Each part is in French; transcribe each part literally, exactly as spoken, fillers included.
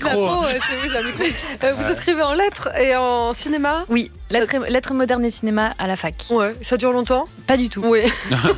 micro. Ouais, c'est oui, j'ai un micro. Euh, vous inscrivez en lettres et en cinéma ? Oui, lettres, lettres modernes et cinéma à la fac. Ouais, ça dure longtemps ? Pas du tout. Oui.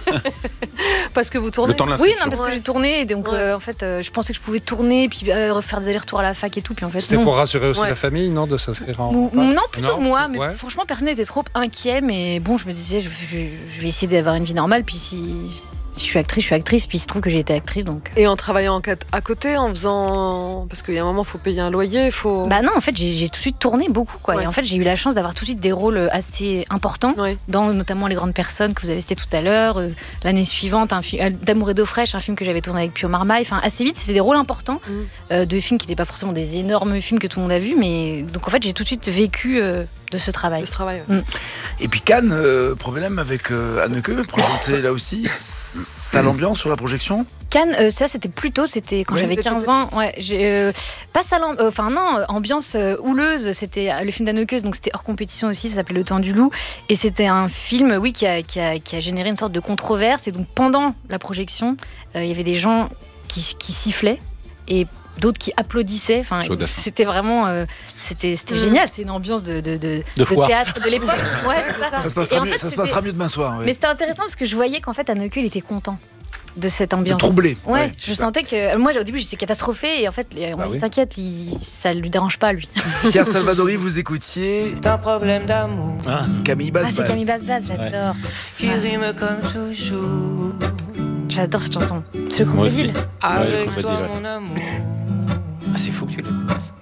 Parce que vous tournez. Le temps de Oui, l'inscription. non, parce que Ouais. j'ai tourné et donc Ouais. euh, en fait, euh, je pensais que je pouvais tourner puis euh, refaire des allers-retours à la fac et tout, puis en fait C'était non. pour rassurer aussi Ouais. la famille, non, de s'inscrire en. Ou- en- non, plutôt Non. moi, mais Ouais. franchement, personne n'était trop inquiet. Mais bon, je me disais, je, je- je vais essayer d'avoir une vie normale. Puis si, si je suis actrice, je suis actrice. Puis il se trouve que j'ai été actrice, donc. Et en travaillant en cat- à côté, en faisant. Parce qu'il y a un moment, il faut payer un loyer, il faut. Bah non, en fait, j'ai j'ai tout de suite tourné beaucoup, quoi. Ouais. Et en fait, j'ai eu la chance d'avoir tout de suite des rôles assez importants, Ouais. dans notamment Les Grandes Personnes que vous avez cité tout à l'heure. euh, L'année suivante, un film d'Amour et d'eau fraîche, un film que j'avais tourné avec Pio Marmaille. Enfin, assez vite, c'était des rôles importants Mm. euh, de films qui n'étaient pas forcément des énormes films que tout le monde a vus, mais donc en fait, j'ai tout de suite vécu euh, de ce travail. De ce travail. ouais. Et puis Cannes, euh, problème avec euh, Anneke, présenté là aussi, ça l'ambiance sur la projection. Cannes, euh, ça c'était plus tôt, c'était quand Oui, j'avais vous étiez quinze ans. Ouais, j'ai, euh, pas ça, l'am- euh, enfin non, euh, ambiance euh, houleuse. C'était euh, le film d'Anneke, donc c'était hors compétition aussi. Ça s'appelait Le Temps du Loup, et c'était un film, oui, qui a, qui a, qui a généré une sorte de controverse. Et donc pendant la projection, euh, il y avait des gens qui, qui sifflaient et d'autres qui applaudissaient. Enfin, Chaudasse. c'était vraiment, euh, c'était, c'était Mm. génial. C'est une ambiance de, de, de, De foire. théâtre de l'époque. Ouais, c'est ça. Ça se Et passera, en mieux, fait, ça se c'était- passera mieux demain soir. oui. Mais c'était intéressant parce que je voyais qu'en fait Anneke, il était content de cette De ambiance. troublé. Ouais, Ouais, je c'est ça. sentais que moi au début j'étais catastrophée et en fait on m'a Bah dit oui. t'inquiète, il- ça lui dérange pas lui. Pierre Salvadori, vous écoutiez C'est un problème d'amour Ah. Camille Ah Basse. c'est Camille Basse-Basse, j'adore. qui rime comme toujours. J'adore cette chanson. C'est le Moi aussi. crocodile. Avec crocodile, toi, ouais. mon amour. Ah, c'est fou que tu l'écoutes.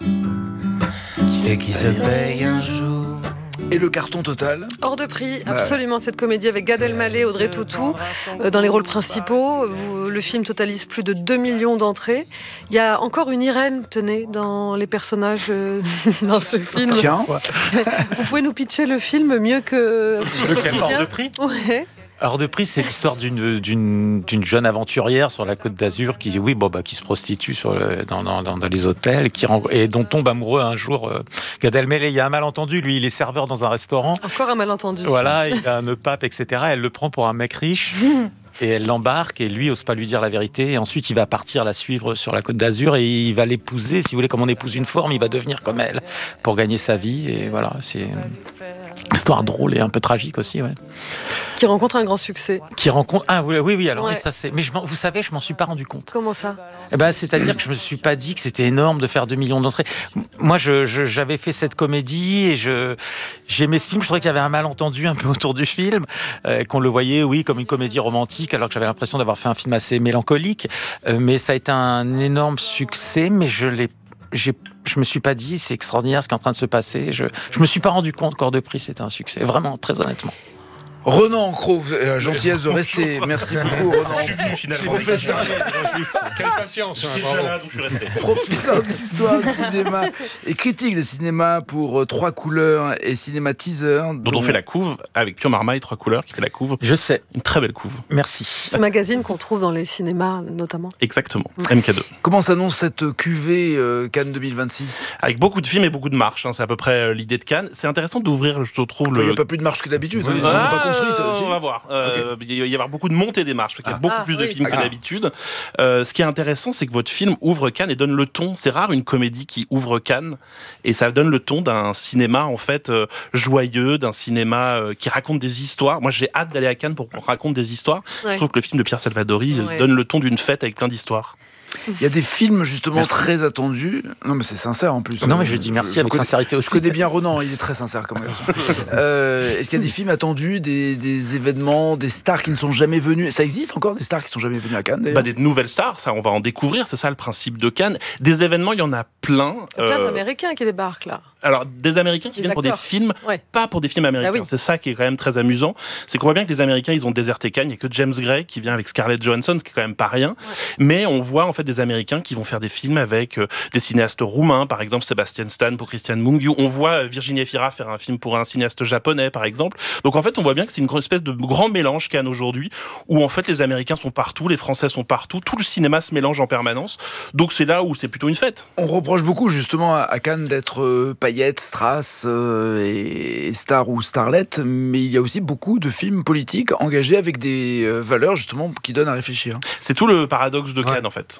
Qui c'est qui se paye un jour? Et le carton total. Hors de prix, Bah, absolument, cette comédie avec Gad Elmaleh, Audrey Tautou, euh, dans les rôles principaux. Vous- le film totalise plus de deux millions d'entrées. Il y a encore une Irène, tenez, dans les personnages euh, dans ce film. Tiens, Vous pouvez nous pitcher le film mieux que Lequel, quotidien hors de prix Ouais. Hors de prix, c'est l'histoire d'une, d'une, d'une jeune aventurière sur la Côte d'Azur qui, oui, bon, bah, qui se prostitue sur le, dans, dans, dans les hôtels qui, ren- et dont tombe amoureux un jour euh, Gad Elmaleh. Il y a un malentendu, lui, il est serveur dans un restaurant. Encore un malentendu. Voilà, il a un nœud pape, et cetera. Elle le prend pour un mec riche. Et elle l'embarque et lui ose pas lui dire la vérité. Et ensuite, il va partir la suivre sur la Côte d'Azur et il va l'épouser. Si vous voulez, comme on épouse une forme, il va devenir comme elle pour gagner sa vie. Et voilà, c'est une histoire drôle et un peu tragique aussi, ouais. Qui rencontre un grand succès. Qui rencontre. Ah oui, oui, oui. Alors Ouais. oui, ça c'est. Mais je m'en- vous savez, je m'en suis pas rendu compte. Comment ça ? Eh ben, c'est-à-dire que je me suis pas dit que c'était énorme de faire deux millions d'entrées. Moi, je, je- j'avais fait cette comédie et je j'aimais ce film. Je trouvais qu'il y avait un malentendu un peu autour du film, euh, qu'on le voyait, oui, comme une comédie romantique, alors que j'avais l'impression d'avoir fait un film assez mélancolique. Euh, mais ça a été un énorme succès. Mais je l'ai, j'ai, je me suis pas dit c'est extraordinaire ce qui est en train de se passer. Je je me suis pas rendu compte qu'Hors de prix c'était un succès. Vraiment, très honnêtement. Renan Cros, euh, gentillesse de rester. Merci beaucoup, Renan. Je suis venu finalement. Professeur, Quelle patience, hein, J'étais bravo. déjà là, donc je suis resté. professeur d'histoire du cinéma et critique de cinéma pour euh, Trois Couleurs et Cinéma Teaser. Dont on fait la couve avec Pio Marmaille, Trois Couleurs, qui fait la couve. Je sais. Une très belle couve. Merci. Ce magazine qu'on trouve dans les cinémas, notamment. Exactement. M K deux. Comment s'annonce cette cuvée euh, Cannes deux mille vingt-six? Avec beaucoup de films et beaucoup de marches. hein. C'est à peu près euh, l'idée de Cannes. C'est intéressant d'ouvrir, je trouve, Il n'y le. a pas plus de marche que d'habitude. hein, Ils Ah, n'ont pas construite. si. on va voir. Euh, Il va y avoir beaucoup de montées des marches, parce qu'il y a Ah. beaucoup Ah, plus de oui. films que Ah. d'habitude. Euh, ce qui est intéressant, c'est que votre film ouvre Cannes et donne le ton. C'est rare une comédie qui ouvre Cannes, et ça donne le ton d'un cinéma en fait euh, joyeux, d'un cinéma euh, qui raconte des histoires. Moi, j'ai hâte d'aller à Cannes pour qu'on raconte des histoires. Ouais. Je trouve que le film de Pierre Salvadori euh, Ouais. donne le ton d'une fête avec plein d'histoires. Il y a des films justement Merci. très attendus. Non, mais c'est sincère en plus. Non, Euh, mais je dis merci avec connais- sincérité Je aussi. connais bien Renan, il est très sincère comme garçon. Euh, Est-ce qu'il y a des films attendus, des, des événements, des stars qui ne sont jamais venus? Ça existe encore des stars qui ne sont jamais venues à Cannes d'ailleurs? Bah, des nouvelles stars, ça, on va en découvrir. C'est ça le principe de Cannes. Des événements, il y en a plein. Il y a plein Euh, d'Américains qui débarquent là. Alors, des Américains qui Des viennent pour des acteurs. films, Ouais. pas pour des films américains. Ah oui. C'est ça qui est quand même très amusant. C'est qu'on voit bien que les Américains, ils ont déserté Cannes. Il n'y a que James Gray qui vient avec Scarlett Johansson, ce qui est quand même pas rien. Mais on voit en fait des Américains qui vont faire des films avec euh, des cinéastes roumains, par exemple Sébastien Stan pour Christian Mungiu. On voit euh, Virginie Efira faire un film pour un cinéaste japonais, par exemple. Donc en fait, on voit bien que c'est une grosse espèce de grand mélange Cannes aujourd'hui, où en fait les Américains sont partout, les Français sont partout, tout le cinéma se mélange en permanence. Donc c'est là où c'est plutôt une fête. On reproche beaucoup justement à- à Cannes d'être euh, paillettes, strass euh, et star ou starlet, mais il y a aussi beaucoup de films politiques engagés avec des euh, valeurs justement qui donnent à réfléchir. C'est tout le paradoxe de Cannes Ouais. en fait.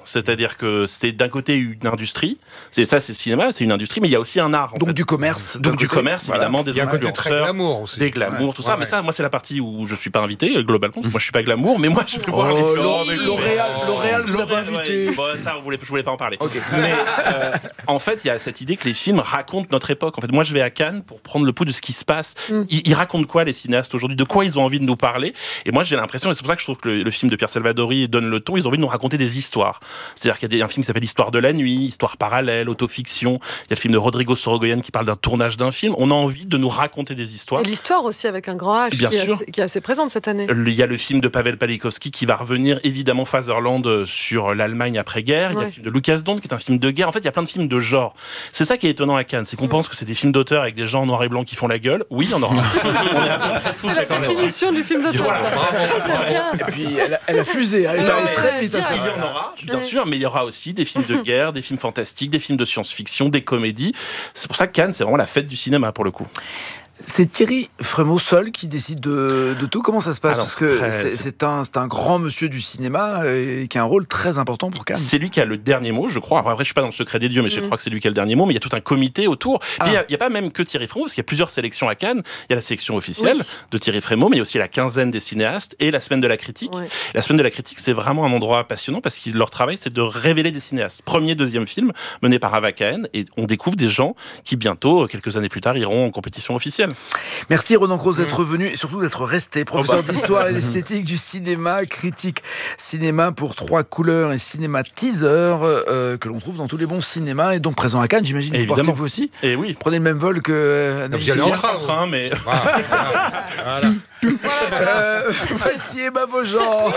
C'est-à-dire que c'est d'un côté une industrie, c'est ça, c'est le cinéma, c'est une industrie, mais il y a aussi un art. En Donc fait. du commerce. Donc du côté. commerce, Voilà. évidemment, des Il y a un côté très influenceurs, glamour aussi. des glamours, Ouais. tout ça. Ouais, mais ouais. ça, moi, c'est la partie où je suis pas invité, euh, globalement. Moi, je suis pas glamour, mais moi, je peux voir les Oh, films. L'O- L'Oréal, L'Oréal vous a pas L'Oréal, invité. ouais, bon, ça, on voulait, je voulais pas en parler. Ok. Mais euh, en fait, il y a cette idée que les films racontent notre époque. En fait, moi, je vais à Cannes pour prendre le pouls de ce qui se passe. Mm. Ils, ils racontent quoi, les cinéastes aujourd'hui? De quoi ils ont envie de nous parler? Et moi, j'ai l'impression, et c'est pour ça que je trouve que le, le film de Pierre Salvadori donne le ton. Ils ont envie de nous raconter des histoires. C'est-à-dire qu'il y a des, un film qui s'appelle Histoire de la nuit, Histoire parallèle, autofiction. Il y a le film de Rodrigo Sorogoyen qui parle d'un tournage d'un film. On a envie de nous raconter des histoires. Et l'histoire aussi avec un grand H Bien qui, est sûr. assez, qui est assez présente cette année. Il y a le film de Pavel Pawlikowski qui va revenir, évidemment, Fatherland sur l'Allemagne après-guerre. Il y a Ouais. le film de Lucas Dont qui est un film de guerre. En fait, il y a plein de films de genre. C'est ça qui est étonnant à Cannes, c'est qu'on Mm. pense que c'est des films d'auteur avec des gens en noir et blanc qui font la gueule. Oui, il y en aura. On est à peu près tous C'est la d'accord là-dessus. définition du film d'auteur. Voilà, ça. bravo, J'aime bien. Et puis elle a, elle a fusé, elle est Non, allée mais très vite. bien. hein, ça. Il y en aura, bien Ouais. sûr, mais il y aura aussi des films de guerre, des films fantastiques, des films de science-fiction, des comédies. C'est pour ça que Cannes, c'est vraiment la fête du cinéma pour le coup. C'est Thierry Frémaux seul qui décide de, de tout. Comment ça se passe? Alors, Parce que très- c'est c'est un, c'est un grand monsieur du cinéma euh, qui a un rôle très important pour Cannes. C'est lui qui a le dernier mot, je crois. Après, je suis pas dans le secret des dieux, mais je Mhm. crois que c'est lui qui a le dernier mot. Mais il y a tout un comité autour. Ah. Puis il n'y a, a pas même que Thierry Frémaux, parce qu'il y a plusieurs sélections à Cannes. Il y a la sélection officielle Oui. de Thierry Frémaux, mais il y a aussi la quinzaine des cinéastes et la semaine de la critique. Ouais. La semaine de la critique, c'est vraiment un endroit passionnant parce que leur travail, c'est de révéler des cinéastes. Premier, deuxième film mené par Ava Cahen, et on découvre des gens qui bientôt, quelques années plus tard, iront en compétition officielle. Merci Ronan Croze d'être venu et surtout d'être resté. Professeur Oh bah. d'histoire et d'esthétique du cinéma, critique cinéma pour trois couleurs et cinéma teaser euh, que l'on trouve dans tous les bons cinémas et donc présent à Cannes, j'imagine que vous Évidemment. portez vous aussi. Et oui. Prenez le même vol que euh, Donc, Anaïs vous allez en Ega. train. En train, mais Voilà, voilà, voilà. Euh, Voici Emma Beaujean.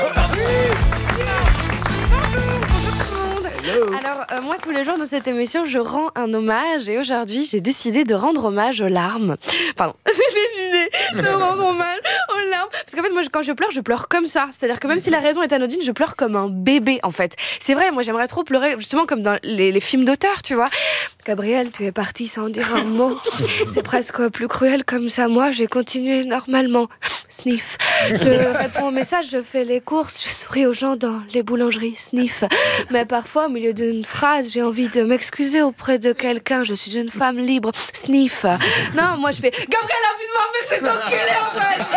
Hello. Alors, euh, moi, tous les jours de cette émission, je rends un hommage. Et aujourd'hui, j'ai décidé de rendre hommage aux larmes. Pardon. J'ai décidé de rendre hommage aux larmes. Parce qu'en fait, moi, je- quand je pleure, je pleure comme ça. C'est-à-dire que même si la raison est anodine, je pleure comme un bébé, en fait. C'est vrai, moi, j'aimerais trop pleurer, justement, comme dans les, les films d'auteur, tu vois. Gabriel, tu es parti sans dire un mot. C'est presque plus cruel comme ça. Moi, j'ai continué normalement. Sniff. Je réponds aux messages, je fais les courses, je souris aux gens dans les boulangeries. Sniff. Mais parfois, au milieu d'une phrase, j'ai envie de m'excuser auprès de quelqu'un. Je suis une femme libre. Sniff. Non, moi, je fais Gabriel a envie de m'enlever, je vais t'enculer, en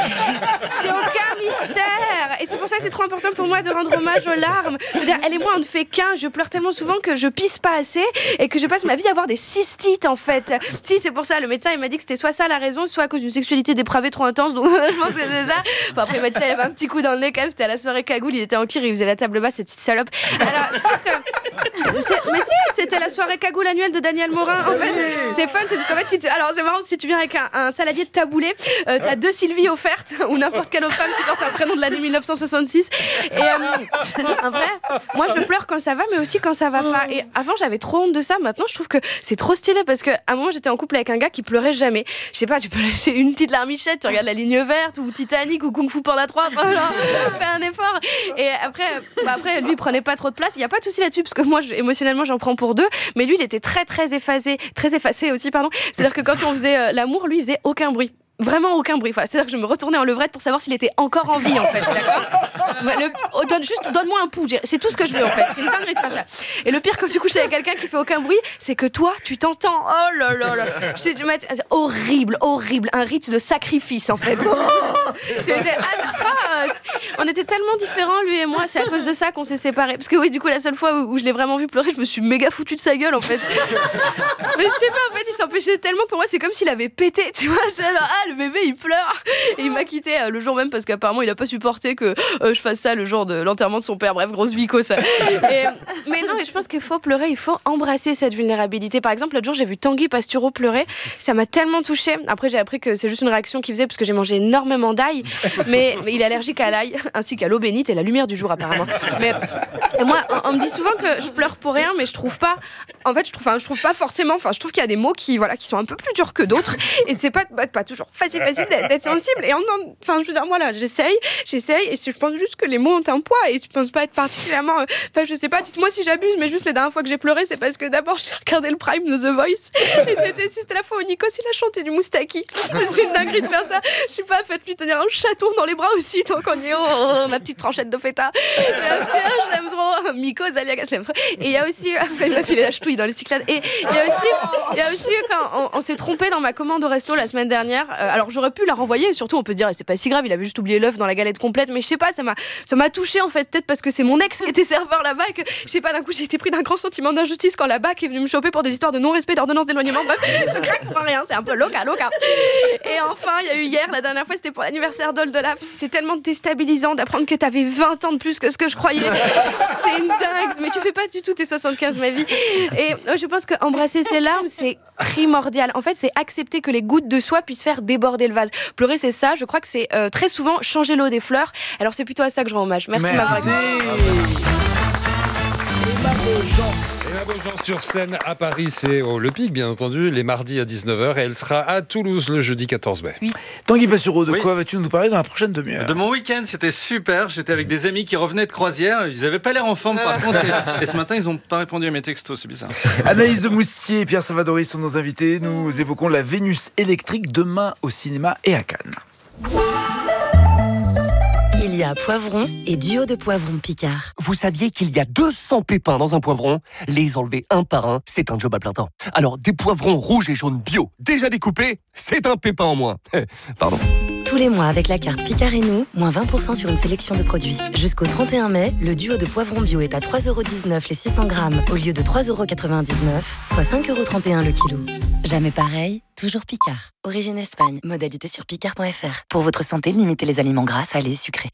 fait. J'ai aucun mystère. Et c'est pour ça que c'est trop important pour moi de rendre hommage aux larmes. Je veux dire, elle et moi, on ne fait qu'un. Je pleure tellement souvent que je pisse pas assez et que je passe ma vie à avoir des cystites, en fait. Si, c'est pour ça. Le médecin, il m'a dit que c'était soit ça la raison, soit à cause d'une sexualité dépravée trop intense. Donc, je pense que c'est ça. Enfin, après, il m'a dit ça, il avait un petit coup dans le nez quand même. C'était à la soirée cagoule, il était en cuir, il faisait la table basse, cette petite salope. Alors, je pense que. c'est- Mais si, c'était la soirée cagoule annuelle de Daniel Morin. En fait, c'est fun, c'est parce qu'en fait, si tu... alors c'est marrant, si tu viens avec un, un saladier de taboulé, euh, t'as deux Sylvie offertes, ou n'importe quelle autre femme qui porte un prénom de l'année mille neuf cent soixante-six. Et euh, en vrai, moi je pleure quand ça va, mais aussi quand ça va pas. Et avant, j'avais trop honte de ça. Maintenant, je trouve que c'est trop stylé parce qu'à un moment, j'étais en couple avec un gars qui pleurait jamais. Je sais pas, tu peux lâcher une petite larmichette, tu regardes La Ligne Verte, ou Titanic, ou Kung Fu Panda trois. Enfin, genre, fais un effort. Et après, bah après, lui, il prenait pas trop de place. Il y a pas de souci là-dessus parce que moi, je, émotionnellement, j'en prends pour deux. Mais lui, il était très, très effacé, très effacé aussi, pardon. C'est-à-dire que quand on faisait euh, l'amour, lui, il faisait aucun bruit. Vraiment aucun bruit. Enfin, c'est-à-dire que je me retournais en levrette pour savoir s'il était encore en vie, en fait. D'accord. Le- oh, donne, juste, donne-moi un pouls. C'est tout ce que je veux, en fait. C'est une dinguerie de faire ça. Et le pire, quand tu couches avec quelqu'un qui fait aucun bruit, c'est que toi, tu t'entends. Oh là là là. Je sais, tu m'as- c'est horrible, horrible. Un rite de sacrifice, en fait. Oh, c'était atroce. On était tellement différents, lui et moi. C'est à cause de ça qu'on s'est séparés. Parce que oui, du coup, la seule fois où, où je l'ai vraiment vu pleurer, je me suis méga foutu de sa gueule, en fait. Mais je sais pas, en fait, il s'empêchait tellement. Pour moi, c'est comme s'il avait pété, tu vois. J'étais là, ah, le bébé, il pleure. Et il m'a quitté euh, le jour même parce qu'apparemment, il a pas supporté que euh, je fasse ça le jour de l'enterrement de son père. Bref, grosse vico, ça. Et, mais non, mais je pense qu'il faut pleurer, il faut embrasser cette vulnérabilité. Par exemple, l'autre jour, j'ai vu Tanguy Pastureau pleurer. Ça m'a tellement touchée. Après, j'ai appris que c'est juste une réaction qu'il faisait parce que j'ai mangé énormément d'ail. Mais, mais il est allergique à l'ail, ainsi qu'à l'eau bénite et la lumière du jour, apparemment. Mais et moi, on, on me dit souvent que je pleure pour rien, mais je trouve pas. En fait, je trouve, enfin, je trouve pas forcément. Enfin, je trouve qu'il y a des mots qui, voilà, qui sont un peu plus durs que d'autres. Et c'est pas, pas, pas toujours facile, facile d'être, d'être sensible. Et on, en- enfin, je veux dire, voilà, j'essaye, j'essaye. Et je pense juste que les mots ont un poids. Et je pense pas être particulièrement. euh, Enfin, je sais pas. Dites-moi si j'abuse, mais juste les dernières fois que j'ai pleuré, c'est parce que d'abord j'ai regardé le Prime de The Voice. Et c'était, si c'était la fois où Nikos il a chanté du Moustaki. C'est une dinguerie de faire ça. Je sais pas, faites-lui tenir un chaton dans les bras aussi. trop connu. Oh, ma petite tranchette de feta. Je l'aime trop. Mycose Aliaga, j'aime trop. Et il y a aussi, après il m'a filé la ch'touille dans les cyclades. Et il y a aussi, il y a aussi quand on, on s'est trompé dans ma commande au resto la semaine dernière. Euh, alors j'aurais pu la renvoyer. Et surtout, on peut se dire, c'est pas si grave. Il avait juste oublié l'œuf dans la galette complète. Mais je sais pas, ça m'a, ça m'a touché en fait. Peut-être parce que c'est mon ex qui était serveur là-bas. Que je sais pas, d'un coup j'ai été pris d'un grand sentiment d'injustice quand la B A C est venue me choper pour des histoires de non-respect d'ordonnance d'éloignement. Bref, je craque pour rien. C'est un peu loca, loca. Et enfin, il y a eu hier, la dernière fois, c'était pour l'anniversaire d'Oldelaf. C'était tellement déstabilisant d'apprendre que t'avais vingt ans de plus que ce que je croyais. C'est une dingue, mais tu fais pas du tout tes soixante-quinze, ma vie. Et je pense qu'embrasser ses larmes, c'est primordial. En fait, c'est accepter que les gouttes de soie puissent faire déborder le vase. Pleurer, c'est ça. Je crois que c'est euh, très souvent changer l'eau des fleurs. Alors, c'est plutôt à ça que je rends hommage. Merci, Merci. Marc. Emma Beaujean sur scène à Paris, c'est au Le Pic, bien entendu, les mardis à dix-neuf heures, et elle sera à Toulouse le jeudi quatorze mai. Oui. Tanguy Passureau, de Oui. quoi vas-tu nous parler dans la prochaine demi-heure? De mon week-end, c'était super. J'étais avec des amis qui revenaient de croisière. Ils avaient pas l'air en forme, par contre. Et, et ce matin, ils ont pas répondu à mes textos. C'est bizarre. Anaïs de Moustier et Pierre Salvadori sont nos invités. Nous évoquons la Vénus électrique demain au cinéma et à Cannes. Il y a poivron et duo de poivrons Picard. Vous saviez qu'il y a deux cents pépins dans un poivron? Les enlever un par un, c'est un job à plein temps. Alors, des poivrons rouges et jaunes bio, déjà découpés, c'est un pépin en moins. Pardon. Tous les mois, avec la carte Picard et nous, moins vingt pour cent sur une sélection de produits. Jusqu'au trente et un mai, le duo de poivrons bio est à trois euros dix-neuf les six cents grammes au lieu de trois euros quatre-vingt-dix-neuf, soit cinq euros trente et un le kilo. Jamais pareil, toujours Picard. Origine Espagne, modalité sur picard point f r. Pour votre santé, limitez les aliments gras, salés et sucrés.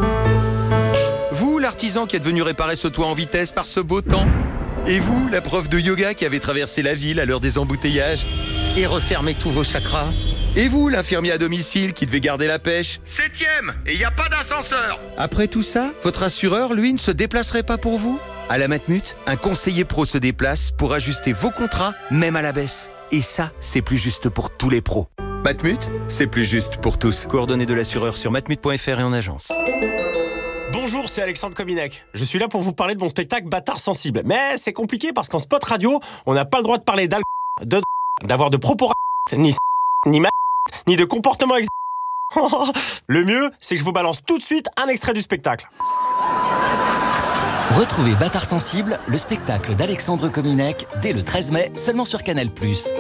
Vous, l'artisan qui est venu réparer ce toit en vitesse par ce beau temps. Et vous, la prof de yoga qui avait traversé la ville à l'heure des embouteillages et refermé tous vos chakras. Et vous, l'infirmier à domicile qui devait garder la pêche. Septième, et il n'y a pas d'ascenseur. Après tout ça, votre assureur, lui, ne se déplacerait pas pour vous? À la Matmut, un conseiller pro se déplace pour ajuster vos contrats, même à la baisse. Et ça, c'est plus juste pour tous les pros. Matmut, c'est plus juste pour tous. Coordonnées de l'assureur sur matmut point f r et en agence. Bonjour, c'est Alexandre Cominac. Je suis là pour vous parler de mon spectacle Bâtard sensible. Mais c'est compliqué parce qu'en spot radio, on n'a pas le droit de parler d'alcool, de d'avoir de propos ni ni ma ni de comportement ex... Le mieux, c'est que je vous balance tout de suite un extrait du spectacle. Retrouvez Bâtard sensible, le spectacle d'Alexandre Cominac, dès le treize mai, seulement sur Canal plus.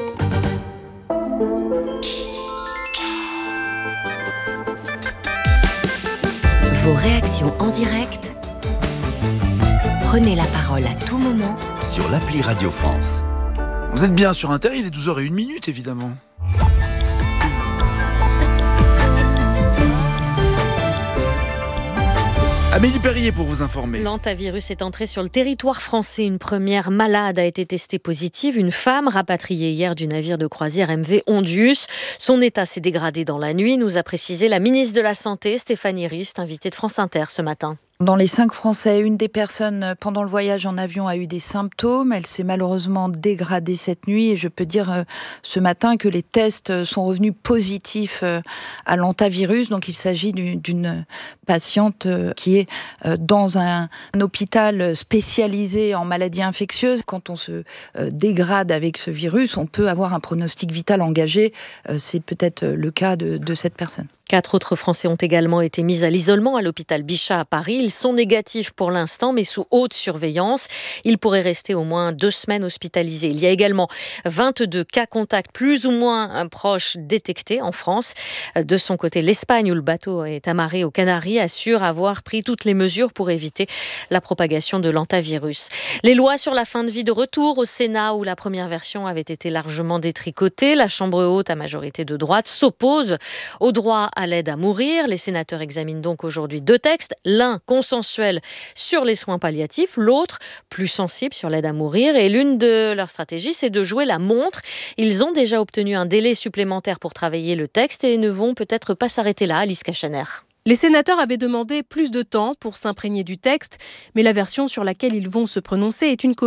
Vos réactions en direct. Prenez la parole à tout moment sur l'appli Radio France. Vous êtes bien sur Inter, il est douze heures zéro un, évidemment. Amélie Perrier pour vous informer. L'hantavirus est entré sur le territoire français. Une première malade a été testée positive. Une femme rapatriée hier du navire de croisière M V Ondius. Son état s'est dégradé dans la nuit, nous a précisé la ministre de la Santé, Stéphanie Rist, invitée de France Inter ce matin. Dans les cinq Français, une des personnes pendant le voyage en avion a eu des symptômes. Elle s'est malheureusement dégradée cette nuit et je peux dire euh, ce matin que les tests sont revenus positifs euh, à l'hantavirus. Donc il s'agit d'une, d'une patiente euh, qui est euh, dans un, un hôpital spécialisé en maladies infectieuses. Quand on se euh, dégrade avec ce virus, on peut avoir un pronostic vital engagé. Euh, c'est peut-être le cas de, de cette personne. Quatre autres Français ont également été mis à l'isolement à l'hôpital Bichat à Paris. Ils sont négatifs pour l'instant, mais sous haute surveillance. Ils pourraient rester au moins deux semaines hospitalisés. Il y a également vingt-deux cas contacts plus ou moins proches détectés en France. De son côté, l'Espagne, où le bateau est amarré aux Canaries, assure avoir pris toutes les mesures pour éviter la propagation de l'hantavirus. Les lois sur la fin de vie de retour au Sénat, où la première version avait été largement détricotée. La Chambre haute, à majorité de droite, s'oppose au droit à l'aide à mourir. Les sénateurs examinent donc aujourd'hui deux textes, l'un consensuel sur les soins palliatifs, l'autre plus sensible sur l'aide à mourir. Et l'une de leurs stratégies, c'est de jouer la montre. Ils ont déjà obtenu un délai supplémentaire pour travailler le texte et ne vont peut-être pas s'arrêter là, Alice Cachaner. Les sénateurs avaient demandé plus de temps pour s'imprégner du texte, mais la version sur laquelle ils vont se prononcer est une copie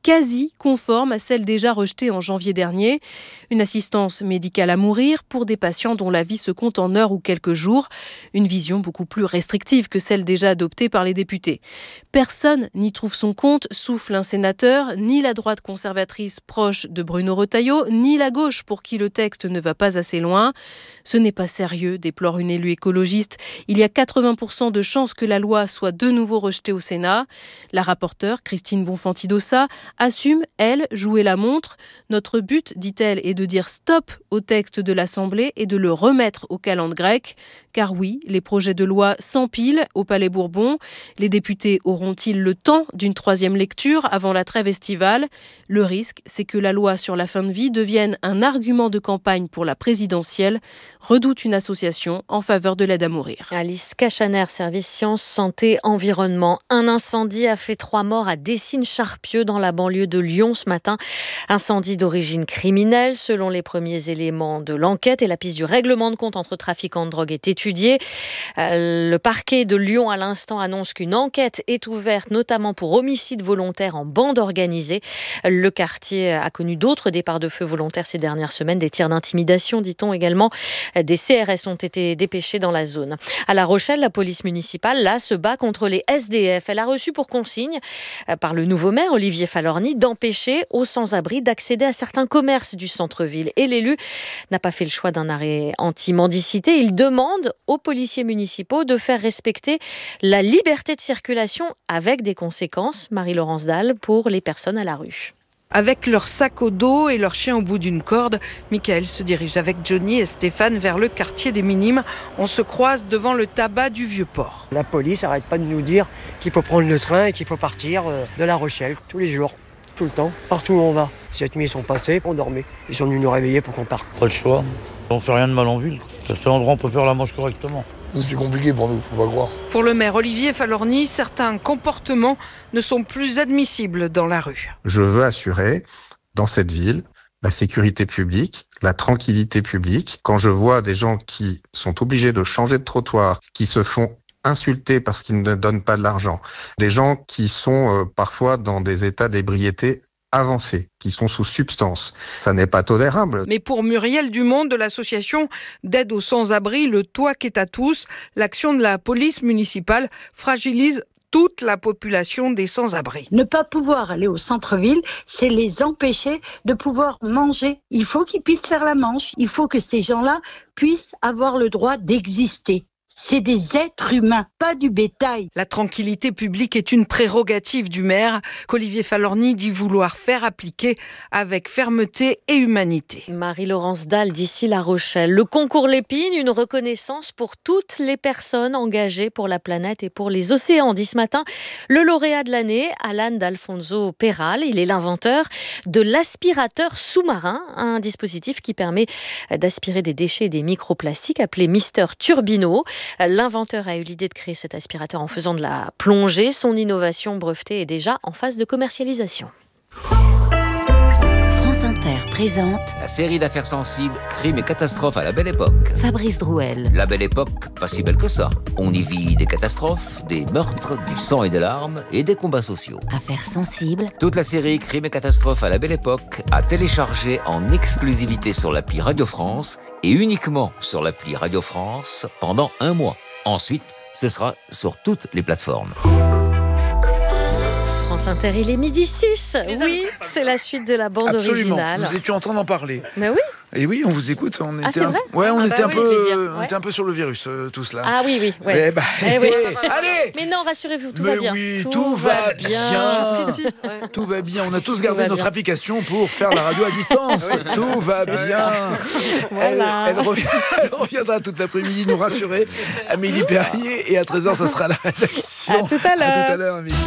quasi conforme à celle déjà rejetée en janvier dernier. Une assistance médicale à mourir pour des patients dont la vie se compte en heures ou quelques jours. Une vision beaucoup plus restrictive que celle déjà adoptée par les députés. Personne n'y trouve son compte, souffle un sénateur, ni la droite conservatrice proche de Bruno Retailleau, ni la gauche pour qui le texte ne va pas assez loin. Ce n'est pas sérieux, déplore une élue écologiste. Il y a quatre-vingts pour cent de chances que la loi soit de nouveau rejetée au Sénat. La rapporteure, Christine Bonfanti-Dossat, assume, elle, jouer la montre. Notre but, dit-elle, est de dire stop au texte de l'Assemblée et de le remettre au calendrier grec. Car oui, les projets de loi s'empilent au Palais Bourbon. Les députés auront-ils le temps d'une troisième lecture avant la trêve estivale ? Le risque, c'est que la loi sur la fin de vie devienne un argument de campagne pour la présidentielle, redoute une association en faveur de l'aide à mourir. Alice Cachaner, service sciences, santé, environnement. Un incendie a fait trois morts à Dessines-Charpieu dans la banlieue de Lyon ce matin. Incendie d'origine criminelle selon les premiers éléments de l'enquête et la piste du règlement de compte entre trafiquants de drogue est étudiée. Euh, le parquet de Lyon à l'instant annonce qu'une enquête est ouverte notamment pour homicide volontaire en bande organisée. Le quartier a connu d'autres départs de feu volontaires ces dernières semaines, des tirs d'intimidation dit-on également. Des C R S ont été dépêchés dans la zone. À La Rochelle, la police municipale là se bat contre les S D F. Elle a reçu pour consigne par le nouveau maire Olivier Falorni d'empêcher aux sans-abri d'accéder à certains commerces du centre-ville. Et l'élu n'a pas fait le choix d'un arrêt anti-mendicité. Il demande aux policiers municipaux de faire respecter la liberté de circulation avec des conséquences, Marie-Laurence Dalle, pour les personnes à la rue. Avec leur sac au dos et leur chien au bout d'une corde, Michael se dirige avec Johnny et Stéphane vers le quartier des Minimes. On se croise devant le tabac du Vieux-Port. La police n'arrête pas de nous dire qu'il faut prendre le train et qu'il faut partir de La Rochelle tous les jours, tout le temps, partout où on va. Cette nuit, ils sont passés, on dormait. Ils sont venus nous réveiller pour qu'on parte. Pas le choix. On fait rien de mal en ville. C'est un endroit où on peut faire la manche correctement. Nous, c'est compliqué pour nous, faut pas croire. Pour le maire Olivier Falorni, certains comportements ne sont plus admissibles dans la rue. Je veux assurer, dans cette ville, la sécurité publique, la tranquillité publique. Quand je vois des gens qui sont obligés de changer de trottoir, qui se font insulter parce qu'ils ne donnent pas de l'argent, des gens qui sont euh, parfois dans des états d'ébriété avancés, qui sont sous substance. Ça n'est pas tolérable. Mais pour Muriel Dumont de l'association d'aide aux sans-abri, le toit qu'est à tous, l'action de la police municipale fragilise toute la population des sans-abri. Ne pas pouvoir aller au centre-ville, c'est les empêcher de pouvoir manger. Il faut qu'ils puissent faire la manche. Il faut que ces gens-là puissent avoir le droit d'exister. C'est des êtres humains, pas du bétail. La tranquillité publique est une prérogative du maire qu'Olivier Falorni dit vouloir faire appliquer avec fermeté et humanité. Marie-Laurence Dalle d'ici La Rochelle. Le concours Lépine, une reconnaissance pour toutes les personnes engagées pour la planète et pour les océans. Dit ce matin, le lauréat de l'année, Alan d'Alfonso Peral. Il est l'inventeur de l'aspirateur sous-marin, un dispositif qui permet d'aspirer des déchets et des microplastiques appelé Mister Turbino. L'inventeur a eu l'idée de créer cet aspirateur en faisant de la plongée. Son innovation brevetée est déjà en phase de commercialisation. France Inter présente la série d'affaires sensibles, crimes et catastrophes à la Belle Époque. Fabrice Drouel. La Belle Époque, pas si belle que ça. On y vit des catastrophes, des meurtres, du sang et des larmes et des combats sociaux. Affaires sensibles. Toute la série Crimes et catastrophes à la Belle Époque à télécharger en exclusivité sur l'appli Radio France et uniquement sur l'appli Radio France pendant un mois. Ensuite, ce sera sur toutes les plateformes. France Inter, il est midi six. Oui, c'est la suite de la bande Absolument. originale. Nous étions en train d'en parler. Mais oui. Et oui, on vous écoute. On Ah, était c'est un... vrai Ouais, on Ah était bah un oui, peu, plaisir. on Ouais. était un peu sur le virus, euh, tous là. Ah oui, oui. Ouais. Mais, bah, Eh oui. Allez. Mais non, rassurez-vous, tout Mais va bien. oui, tout, tout va bien. bien. Jusqu'ici. Ouais. Tout va bien. On a tous Tout gardé va notre bien. application pour faire la radio à distance. Tout va bien. Voilà. Elle, elle, revient- elle reviendra toute l'après-midi nous rassurer. Amélie Perrier. Et à treize heures, ça sera la rédaction. À tout à l'heure. À tout à l'heure, Amélie.